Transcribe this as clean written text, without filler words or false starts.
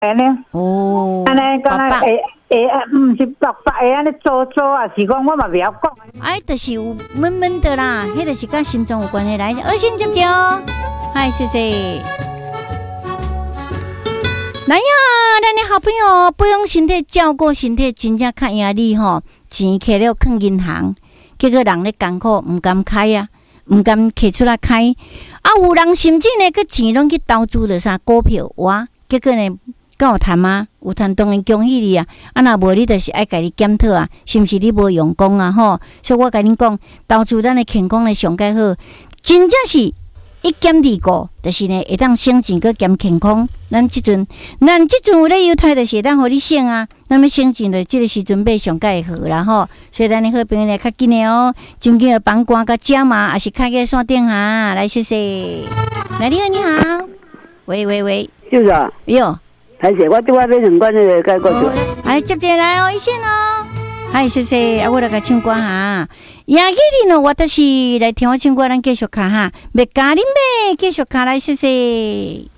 安尼。 哦， 安尼讲会，毋是白白会安尼做啊，是讲我嘛袂晓讲。 哎，就是有闷闷的啦，迄个是跟心脏有关系。来，恶心接接哦，嗨，谢谢。来呀，咱的好朋友不用身体照顾身体，真正较压力吼，钱摕了放银行，结果人咧艰苦，毋敢开啊，毋敢摕出来开。啊，有人甚至呢，个钱拢去投资了啥股票哇，结果呢，敢有赚啊？有赚当然恭喜你啊！啊，若无你就是爱家己检讨啊，是毋是你无用功啊？吼，所以我甲恁讲，投资咱的健康呢上介好，真正是。一减二个，就是呢，会当省钱佮减健康。咱即阵有咧优待，就是会当互你省啊。那么省钱的，即个时阵买上介好啦吼。所以咱的好朋友来较紧的哦，真紧的帮关甲加码，也是开个线电哈。来，谢谢。来，你好，你好。喂， 就是啊。 哟， 还是我对我买两罐那个解过去。 来接进来哦，一线哦。嗨，谢谢，我来甲唱歌哈。呀，今天呢，我都是来听我唱歌，咱继续看哈。要加恁买，继续看来，谢谢。